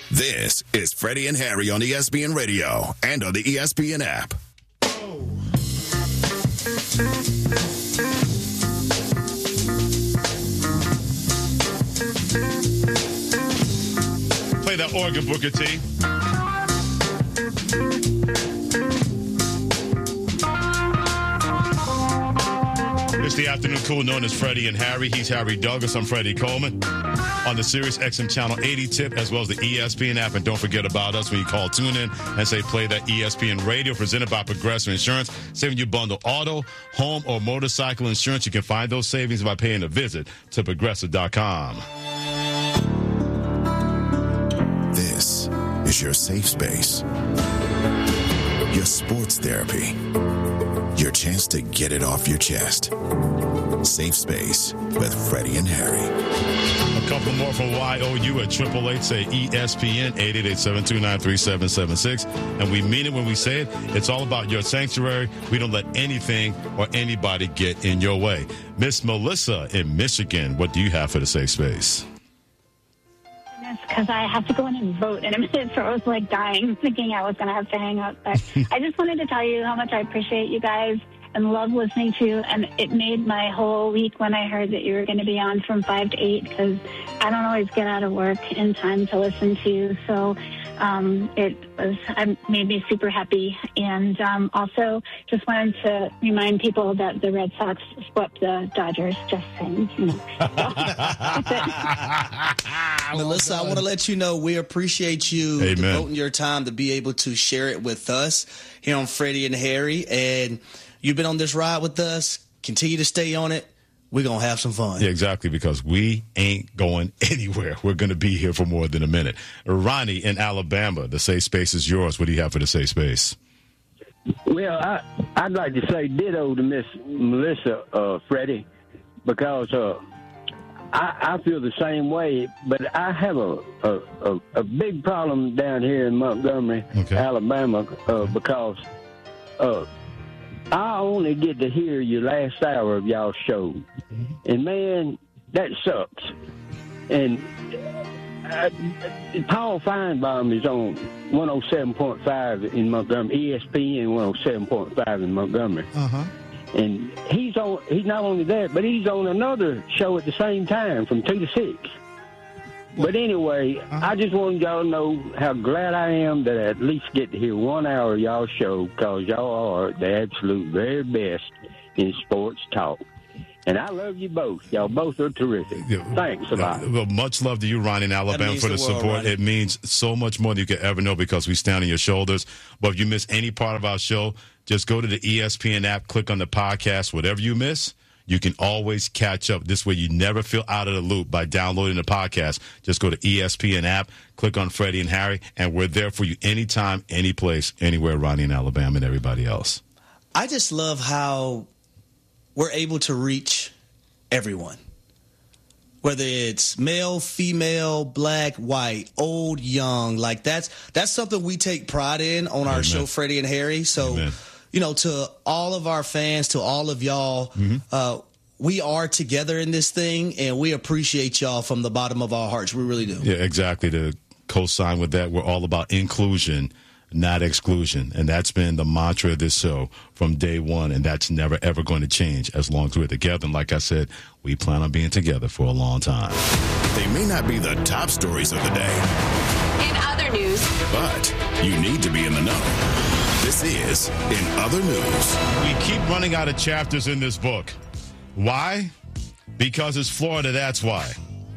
This is Freddie and Harry on ESPN Radio and on the ESPN app. Play that organ, Booker T. It's the afternoon cool known as Freddie and Harry. He's Harry Douglas. I'm Freddie Coleman. On the Sirius XM Channel 80 tip, as well as the ESPN app. And don't forget about us when you call, tune in, and say play that ESPN Radio, presented by Progressive Insurance, saving you bundle auto, home, or motorcycle insurance. You can find those savings by paying a visit to Progressive.com. This is your safe space, your sports therapy, your chance to get it off your chest. Safe Space with Freddie and Harry. A couple more from YOU at 888, say ESPN, 888-729-3776. And we mean it when we say it. It's all about your sanctuary. We don't let anything or anybody get in your way. Miss Melissa in Michigan, what do you have for the Safe Space? Because I have to go in and vote in a minute, so I was like dying, thinking I was going to have to hang up. But I just wanted to tell you how much I appreciate you guys and love listening to you. And it made my whole week when I heard that you were going to be on from 5 to 8, because I don't always get out of work in time to listen to you. So it made me super happy. And also just wanted to remind people that the Red Sox swept the Dodgers, just saying. You know. That's it. Melissa, I want to let you know we appreciate you devoting your time to be able to share it with us here on Freddie and Harry. And you've been on this ride with us. Continue to stay on it. We're going to have some fun. Yeah, exactly, because we ain't going anywhere. We're going to be here for more than a minute. Ronnie in Alabama, the safe space is yours. What do you have for the safe space? Well, I'd like to say ditto to Miss Melissa, Freddie, because I feel the same way. But I have a big problem down here in Montgomery, Alabama, because I only get to hear your last hour of y'all show. And, man, that sucks. And Paul Feinbaum is on 107.5 in Montgomery, ESPN 107.5 in Montgomery. And he's not only that, but he's on another show at the same time from 2 to 6. But anyway, I just wanted y'all to know how glad I am that I at least get to hear 1 hour of y'all show, because y'all are the absolute very best in sports talk. And I love you both. Y'all both are terrific. Thanks a lot. Well, much love to you, Ronnie, in Alabama, for the support. Ronnie. It means so much more than you could ever know, because we stand on your shoulders. But if you miss any part of our show, just go to the ESPN app, click on the podcast. Whatever you miss, you can always catch up. This way you never feel out of the loop by downloading the podcast. Just go to ESPN app, click on Freddie and Harry, and we're there for you anytime, any place, anywhere, Ronnie in Alabama and everybody else. I just love how we're able to reach everyone. Whether it's male, female, black, white, old, young. Like that's something we take pride in on our show, Freddie and Harry. So, you know, to all of our fans, to all of y'all, we are together in this thing, and we appreciate y'all from the bottom of our hearts. We really do. Yeah, exactly. To co-sign with that, we're all about inclusion, not exclusion. And that's been the mantra of this show from day one, and that's never, ever going to change as long as we're together. And like I said, we plan on being together for a long time. They may not be the top stories of the day. In other news. But you need to be in the know. This is In Other News. We keep running out of chapters in this book. Why? Because it's Florida, that's why.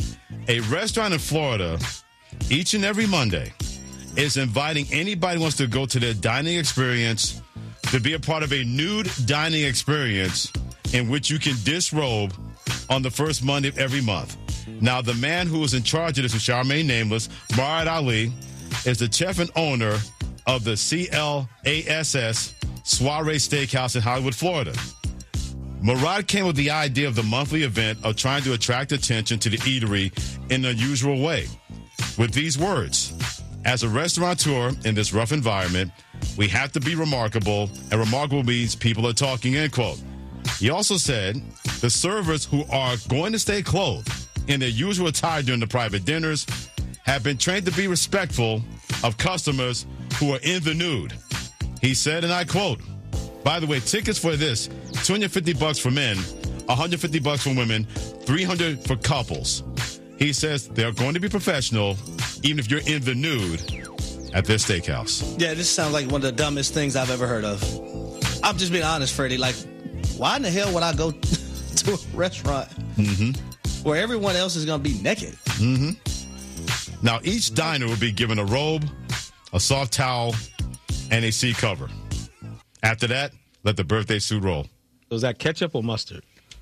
A restaurant in Florida, each and every Monday, is inviting anybody who wants to go to their dining experience to be a part of a nude dining experience in which you can disrobe on the first Monday of every month. Now, the man who is in charge of this, who shall remain nameless, Murad Ali, is the chef and owner of the CLASS Soiree Steakhouse in Hollywood, Florida. Murad came with the idea of the monthly event of trying to attract attention to the eatery in an unusual way. With these words: as a restaurateur in this rough environment, we have to be remarkable, and remarkable means people are talking, end quote. He also said the servers, who are going to stay clothed in their usual attire during the private dinners, have been trained to be respectful of customers who are in the nude. He said, and I quote, by the way, tickets for this, $250 for men, $150 for women, $300 for couples. He says they're going to be professional, even if you're in the nude at their steakhouse. Yeah, this sounds like one of the dumbest things I've ever heard of. I'm just being honest, Freddie. Like, why in the hell would I go to a restaurant where everyone else is going to be naked? Now, each diner will be given a robe, a soft towel, and a seat cover. After that, let the birthday suit roll. So is that ketchup or mustard?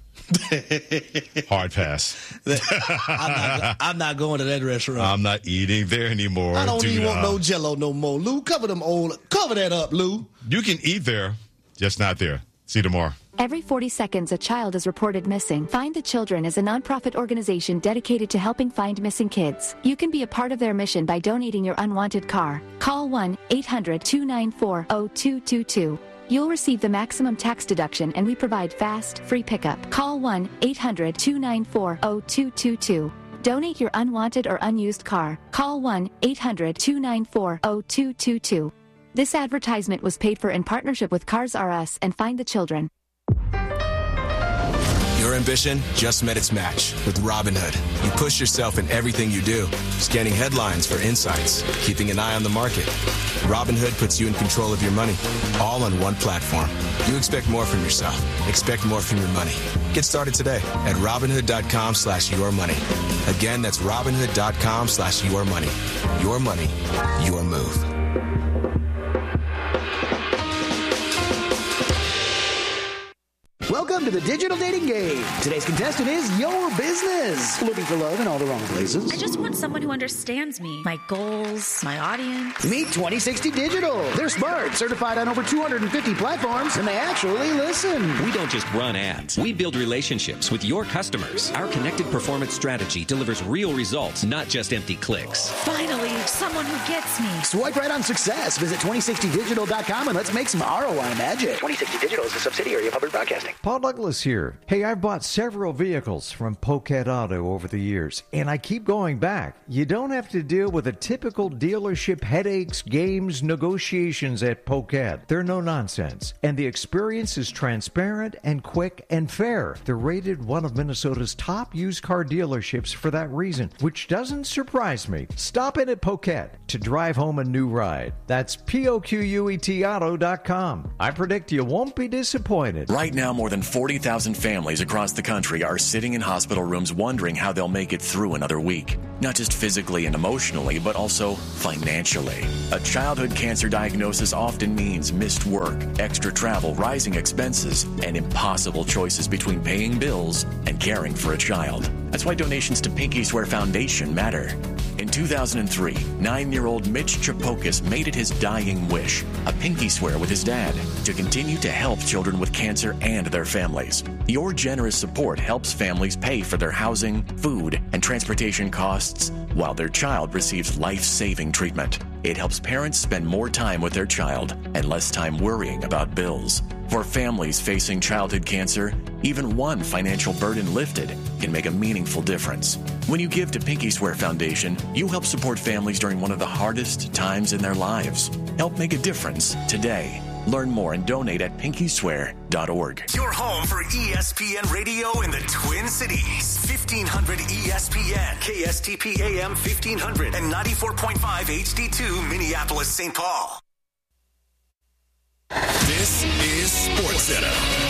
Hard pass. I'm not going to that restaurant. I'm not eating there anymore. I don't even want no Jell-O no more. Lou, cover that up, Lou. You can eat there, just not there. See you tomorrow. Every 40 seconds, a child is reported missing. Find the Children is a nonprofit organization dedicated to helping find missing kids. You can be a part of their mission by donating your unwanted car. Call 1-800-294-0222. You'll receive the maximum tax deduction, and we provide fast, free pickup. Call 1-800-294-0222. Donate your unwanted or unused car. Call 1-800-294-0222. This advertisement was paid for in partnership with Cars R Us and Find the Children. Your ambition just met its match with Robinhood. You push yourself in everything you do, scanning headlines for insights, keeping an eye on the market. Robinhood puts you in control of your money, all on one platform. You expect more from yourself. Expect more from your money. Get started today at Robinhood.com/yourmoney. Again, that's Robinhood.com/yourmoney. Your money, your move. Welcome to the Digital Dating Game. Today's contestant is your business. Looking for love in all the wrong places? I just want someone who understands me, my goals, my audience. Meet 2060 Digital. They're smart, certified on over 250 platforms, and they actually listen. We don't just run ads. We build relationships with your customers. Our connected performance strategy delivers real results, not just empty clicks. Finally, someone who gets me. Swipe right on success. Visit 2060digital.com and let's make some ROI magic. 2060 Digital is a subsidiary of Hubbard Broadcasting. Paul Douglas here. Hey, I've bought several vehicles from Poquet Auto over the years, and I keep going back. You don't have to deal with the typical dealership headaches, games, negotiations at Poquet. They're no nonsense, and the experience is transparent and quick and fair. They're rated one of Minnesota's top used car dealerships for that reason, which doesn't surprise me. Stop in at Poquet to drive home a new ride. That's POQUET Auto.com. I predict you won't be disappointed. Right now, more than 40,000 families across the country are sitting in hospital rooms wondering how they'll make it through another week. Not just physically and emotionally, but also financially. A childhood cancer diagnosis often means missed work, extra travel, rising expenses, and impossible choices between paying bills and caring for a child. That's why donations to Pinky Swear Foundation matter. In 2003, 9-year-old Mitch Chapokas made it his dying wish, a pinky swear with his dad, to continue to help children with cancer and their families. Your generous support helps families pay for their housing, food, and transportation costs while their child receives life-saving treatment. It helps parents spend more time with their child and less time worrying about bills. For families facing childhood cancer, even one financial burden lifted can make a meaningful difference. When you give to Pinky Swear Foundation, you help support families during one of the hardest times in their lives. Help make a difference today. Learn more and donate at pinkyswear.org. Your home for ESPN Radio in the Twin Cities. 1500 ESPN, KSTP AM 1500, and 94.5 HD2 Minneapolis, St. Paul. This is SportsCenter.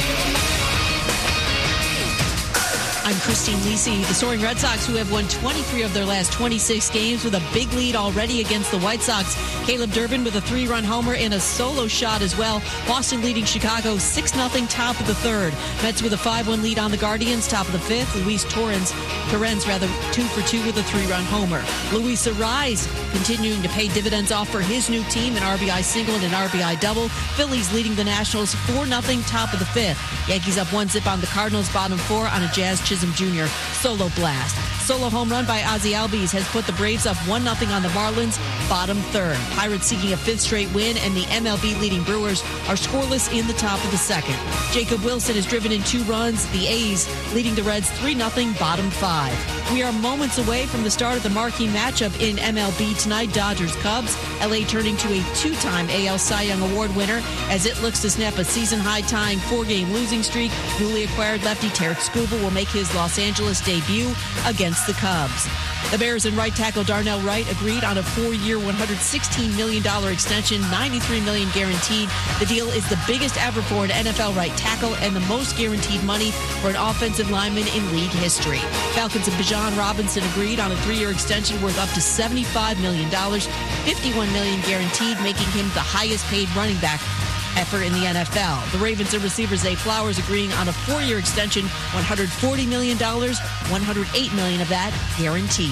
I'm Christine Lisi. The Soaring Red Sox, who have won 23 of their last 26 games with a big lead already against the White Sox. Caleb Durbin with a 3-run homer and a solo shot as well. Boston leading Chicago 6-0 top of the third. Mets with a 5-1 lead on the Guardians top of the fifth. Luis Torrens 2 for 2 with a 3-run homer. Luis Arraez continuing to pay dividends off for his new team, an RBI single and an RBI double. Phillies leading the Nationals 4-0 top of the fifth. Yankees up 1-0 on the Cardinals bottom 4 on a Jazz Chisholm Jr. solo blast. Solo home run by Ozzie Albies has put the Braves up 1-0 on the Marlins, bottom third. Pirates seeking a fifth straight win, and the MLB leading Brewers are scoreless in the top of the second. Jacob Wilson has driven in 2 runs. The A's leading the Reds 3-0, bottom 5. We are moments away from the start of the marquee matchup in MLB tonight, Dodgers-Cubs. LA turning to a 2-time AL Cy Young Award winner as it looks to snap a season-high tying 4-game losing streak. Newly acquired lefty Tarek Skubal will make his Los Angeles debut against the Cubs. The Bears and right tackle Darnell Wright agreed on a 4-year, $116 million extension, $93 million guaranteed. The deal is the biggest ever for an NFL right tackle and the most guaranteed money for an offensive lineman in league history. Falcons and Bijan Robinson agreed on a 3-year extension worth up to $75 million, $51 million guaranteed, making him the highest paid running back ever in the NFL. The Ravens and receiver Zay Flowers agreeing on a 4-year extension, $140 million, $108 million of that guaranteed.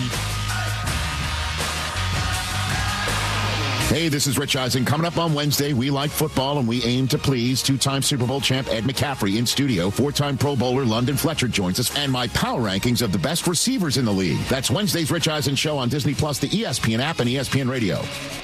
Hey, this is Rich Eisen. Coming up on Wednesday, we like football and we aim to please. 2-time Super Bowl champ Ed McCaffrey in studio. 4-time Pro Bowler London Fletcher joins us. And my power rankings of the best receivers in the league. That's Wednesday's Rich Eisen Show on Disney Plus, the ESPN app, and ESPN Radio.